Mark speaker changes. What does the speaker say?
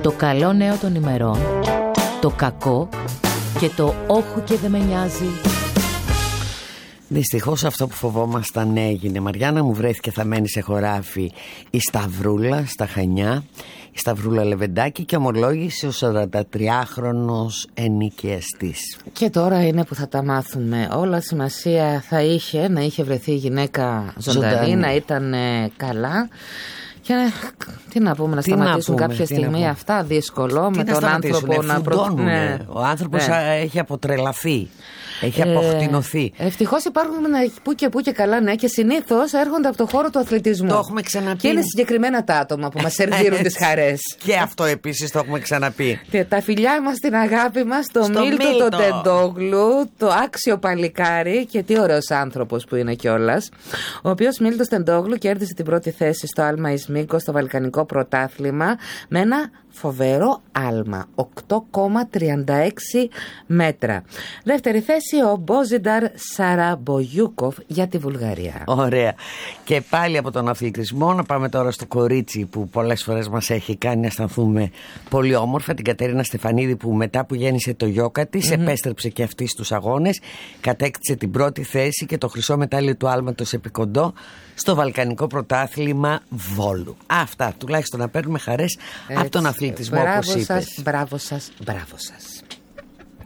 Speaker 1: Το καλό νέο των ημερών, το κακό και το όχου και δεν με νοιάζει.
Speaker 2: Δυστυχώς αυτό που φοβόμασταν έγινε. Μαριάννα μου, βρέθηκε θα μένει σε χωράφι η Σταυρούλα στα Χανιά, η Σταυρούλα Λεβεντάκη, και ομολόγησε ο 43χρονος ενοικιαστής.
Speaker 3: Και τώρα είναι που θα τα μάθουμε όλα. Σημασία θα είχε να είχε βρεθεί η γυναίκα ζωντανή, να ήταν καλά. Και τι να πούμε, να σταματήσουν κάποια στιγμή αυτά, δύσκολο με τον άνθρωπο να
Speaker 2: προτείνουν. Ο άνθρωπος έχει αποτρελαθεί. Έχει αποκτηνωθεί.
Speaker 3: Ευτυχώς υπάρχουν που και καλά, ναι, και συνήθως έρχονται από το χώρο του αθλητισμού.
Speaker 2: Το έχουμε ξαναπεί.
Speaker 3: Και είναι συγκεκριμένα τα άτομα που μας σερβίρουν τις χαρές.
Speaker 2: Και αυτό επίσης το έχουμε ξαναπεί.
Speaker 3: Και τα φιλιά μας, την αγάπη μας, το Μίλτο τον Τεντόγλου, το άξιο παλικάρι, και τι ωραίος άνθρωπος που είναι κιόλας. Ο οποίος Μίλτος Τεντόγλου κέρδισε την πρώτη θέση στο άλμα Ισμίκο στο Βαλκανικό Πρωτάθλημα με ένα φοβερό άλμα, 8,36 μέτρα. Δεύτερη θέση ο Μπόζινταρ Σαραμπογιούκοφ για τη Βουλγαρία.
Speaker 2: Ωραία. Και πάλι από τον αθλητισμό να πάμε τώρα στο κορίτσι που πολλές φορές μας έχει κάνει να αισθανθούμε πολύ όμορφα, την Κατερίνα Στεφανίδη, που μετά που γέννησε το γιώκα της επέστρεψε και αυτή στους αγώνες, κατέκτησε την πρώτη θέση και το χρυσό μετάλλιο του άλματος επί κοντό στο Βαλκανικό Πρωτάθλημα Βόλου. Αυτά, τουλάχιστον να παίρνουμε χαρές από τον αθλητισμό, όπως είπες.
Speaker 3: Μπράβο σας, μπράβο σας.